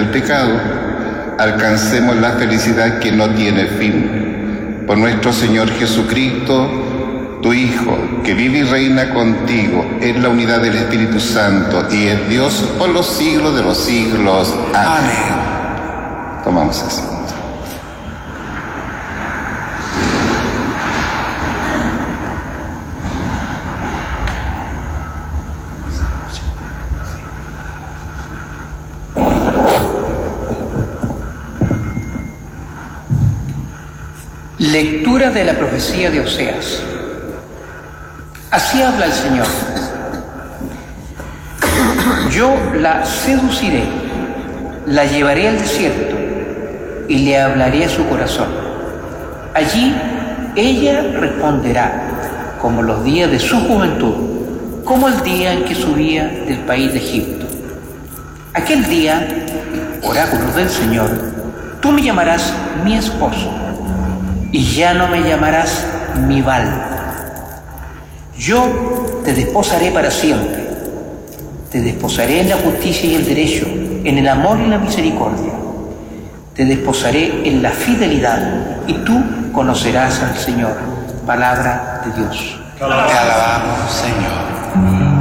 del pecado, alcancemos la felicidad que no tiene fin. Por nuestro Señor Jesucristo, tu Hijo, que vive y reina contigo en la unidad del Espíritu Santo y es Dios por los siglos de los siglos. Amén. Tomamos asiento. Lectura de la profecía de Oseas. Así habla el Señor. Yo la seduciré, la llevaré al desierto y le hablaré a su corazón. Allí ella responderá como los días de su juventud, como el día en que subía del país de Egipto. Aquel día, oráculo del Señor, tú me llamarás mi esposo y ya no me llamarás mi Baal. Yo te desposaré para siempre. Te desposaré en la justicia y el derecho, en el amor y la misericordia. Te desposaré en la fidelidad y tú conocerás al Señor. Palabra de Dios. Te alabamos, Señor.